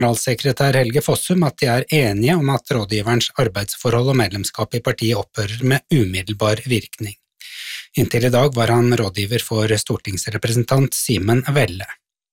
Generalsekretær Helge Fossum at de enige om at rådgiverens arbeidsforhold og medlemskap i partiet opphører med umiddelbar virkning. Inntil i dag var han rådgiver for stortingsrepresentant Simen Velle.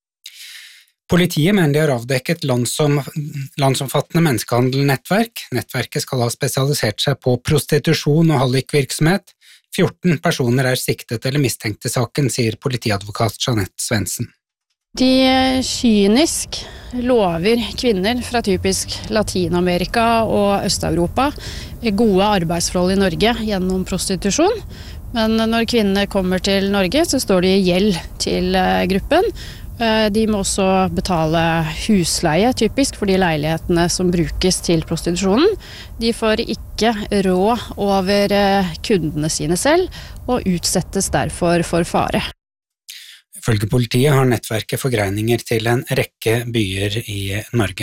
Politiet mener de har avdekket landsomfattende menneskehandelnettverk. Nettverket skal ha spesialisert seg på prostitusjon og hallikvirksomhet. 14 personer siktet eller mistenkt i saken, sier politiadvokat Jeanette Svendsen. De kynisk lover kvinner fra typisk Latinamerika og Øst-Europa gode arbeidsforhold i Norge gjennom prostitusjon. Men når kvinnene kommer til Norge, så står de i gjeld til gruppen. De må også betale husleie, typisk, for de leilighetene som brukes til prostitusjonen. De får ikke råd over kundene sine selv, og utsettes derfor for fare. Ifølge politiet har nettverket forgreininger til en rekke byer i Norge.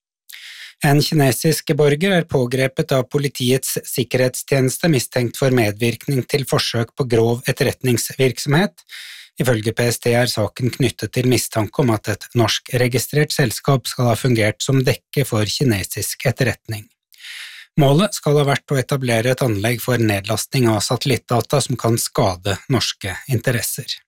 En kinesisk borger pågrepet av politiets sikkerhetstjeneste mistenkt for medvirkning til forsøk på grov etterretningsvirksomhet. Ifølge PST saken knyttet til mistanke om at et norsk-registrert selskap skal ha fungert som dekke for kinesisk etterretning. Målet skal ha vært å etablere et anlegg for nedlasting av satellittdata som kan skade norske interesser.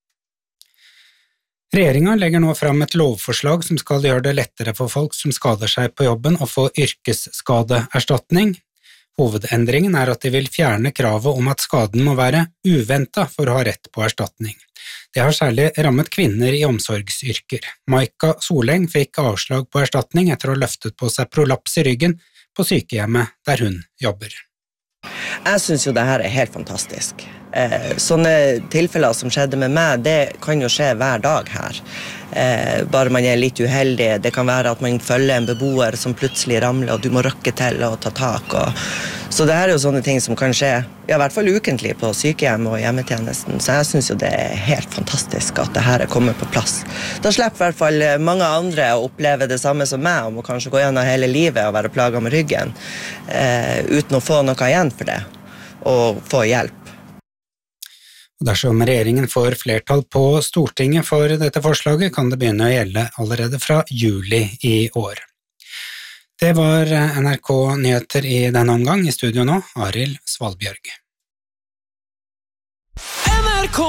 Regjeringen legger nå fram et lovforslag som skal gjøre det lettere for folk som skader seg på jobben å få yrkesskadeerstatning. Hovedendringen at de vil fjerne kravet om at skaden må være uventet for å ha rett på erstatning. Det har særlig rammet kvinner i omsorgsyrker. Maika Soleng fikk avslag på erstatning etter å ha løftet på seg prolaps i ryggen på sykehjemmet der hun jobber. Jeg synes jo det her helt fantastisk. Sånne tilfeller som skjedde med meg, det kan jo skje hver dag her. Bare man litt uheldig. Det kan være at man følger en beboer som plutselig ramler, og du må røkke til og ta tak. Så det her jo sånne ting som kan skje, i hvert fall ukentlig på sykehjem og hjemmetjenesten. Så jeg synes jo det helt fantastisk at det her kommer på plass. Da slipper i hvert fall mange andre å oppleve det samme som meg, om å kanskje gå gjennom hele livet og være plaget med ryggen, uten å få noe igjen for det, og få hjelp. Dersom regjeringen får flertall på Stortinget for dette forslaget, kan det begynne å gjelde allerede fra juli i år. Det var NRK Nyheter i denne omgang. I studio nå, Arild Svalbjørg. NRK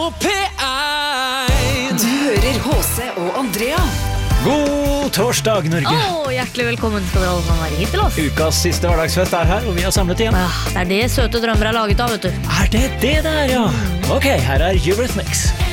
P1. Du hører H.C. og Andrea. God torsdag, Norge. Hjertelig velkommen skal dere alle sammen være hit til oss. Ukas siste hverdagsfest her, og vi har samlet igjen. Det det søte drømmer laget av, vet du. Det der, ja? Ok, her Eurythmics.